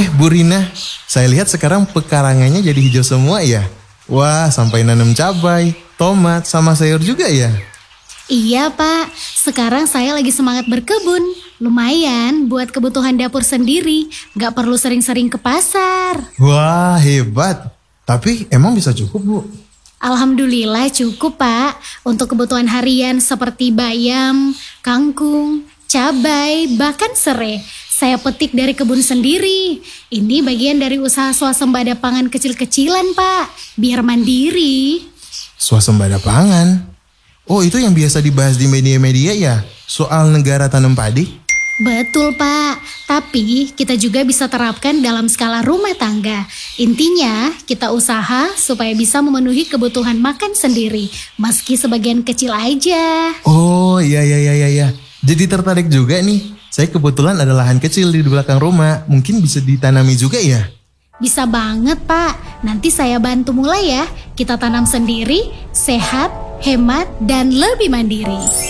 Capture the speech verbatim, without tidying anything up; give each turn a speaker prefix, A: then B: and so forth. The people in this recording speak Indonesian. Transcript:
A: Eh Bu Rina, saya lihat sekarang pekarangannya jadi hijau semua ya. Wah, sampai nanam cabai, tomat, sama sayur juga ya.
B: Iya Pak, sekarang saya lagi semangat berkebun. Lumayan buat kebutuhan dapur sendiri, gak perlu sering-sering ke pasar.
A: Wah, hebat. Tapi emang bisa cukup Bu?
B: Alhamdulillah cukup Pak, untuk kebutuhan harian seperti bayam, kangkung, cabai, bahkan serai. Saya petik dari kebun sendiri. Ini bagian dari usaha swasembada pangan kecil-kecilan Pak, biar mandiri.
A: Swasembada pangan? Oh, itu yang biasa dibahas di media-media ya? Soal negara tanam padi?
B: Betul Pak, tapi kita juga bisa terapkan dalam skala rumah tangga. Intinya kita usaha supaya bisa memenuhi kebutuhan makan sendiri, meski sebagian kecil aja.
A: Oh iya iya iya iya. Jadi tertarik juga nih. Saya kebetulan ada lahan kecil di belakang rumah, mungkin bisa ditanami juga ya?
B: Bisa banget Pak, nanti saya bantu mulai ya. Kita tanam sendiri, sehat, hemat, dan lebih mandiri.